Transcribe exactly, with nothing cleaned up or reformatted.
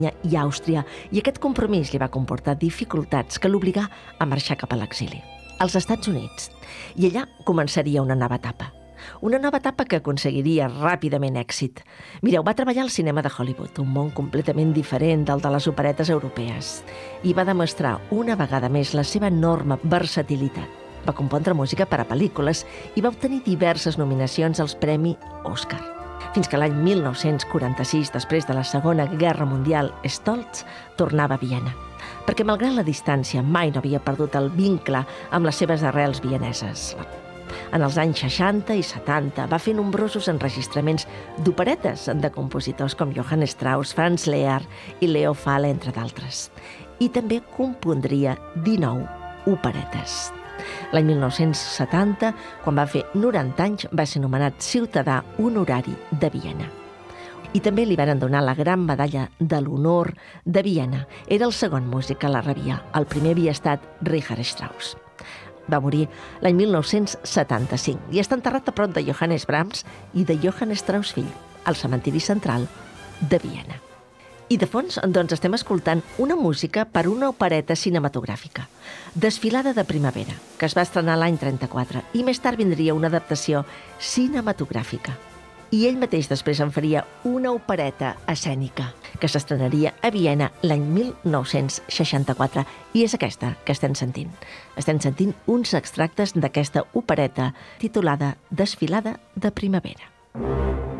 i Àustria, i aquest compromís li va comportar dificultats que l'obligà a marxar cap a l'exili, als Estats Units. I allà començaria una nova etapa. Una nova etapa que aconseguiria ràpidament èxit. Mireu, va treballar al cinema de Hollywood, un món completament diferent del de les operetes europees, i va demostrar una vegada més la seva enorme versatilitat. Va compondre música per a pel·lícules i va obtenir diverses nominacions als Premi Òscar. Fins que l'any mil nou-cents quaranta-sis, després de la Segona Guerra Mundial, Stoltz tornava a Viena, perquè malgrat la distància mai no havia perdut el vincle amb les seves arrels vieneses. En els anys seixanta i setanta va fer nombrosos enregistraments d'operetes de compositors com Johann Strauss, Franz Lehár i Leo Fahle, entre d'altres. I també compondria dinou operetes. L'any mil nou-cents setanta, quan va fer noranta anys, va ser nomenat ciutadà honorari de Viena. I també li van donar la gran medalla de l'honor de Viena. Era el segon músic que la rebia. El primer havia estat Richard Strauss. Va morir l'any mil nou-cents setanta-cinc i està enterrat a prop de Johannes Brahms i de Johann Strauss fill, al cementiri central de Viena. I de fons, doncs, estem escoltant una música per una opereta cinematogràfica, Desfilada de primavera, que es va estrenar l'any trenta-quatre, i més tard vindria una adaptació cinematogràfica. I ell mateix després en faria una opereta escènica, que s'estrenaria a Viena l'any mil nou-cents seixanta-quatre, i és aquesta que estem sentint. Estem sentint uns extractes d'aquesta opereta titulada Desfilada de primavera.